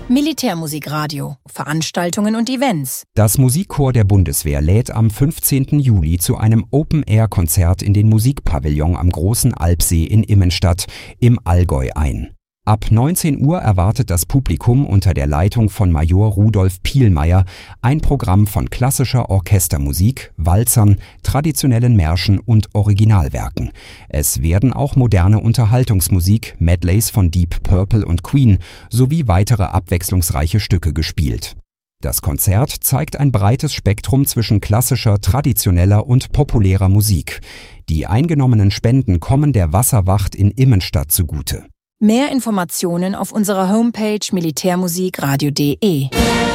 Militärmusikradio, Veranstaltungen und Events. Das Musikchor der Bundeswehr lädt am 15. Juli zu einem Open-Air-Konzert in den Musikpavillon am Großen Alpsee in Immenstadt im Allgäu ein. Ab 19 Uhr erwartet das Publikum unter der Leitung von Major Rudolf Pielmeier ein Programm von klassischer Orchestermusik, Walzern, traditionellen Märschen und Originalwerken. Es werden auch moderne Unterhaltungsmusik, Medleys von Deep Purple und Queen sowie weitere abwechslungsreiche Stücke gespielt. Das Konzert zeigt ein breites Spektrum zwischen klassischer, traditioneller und populärer Musik. Die eingenommenen Spenden kommen der Wasserwacht in Immenstadt zugute. Mehr Informationen auf unserer Homepage militärmusikradio.de.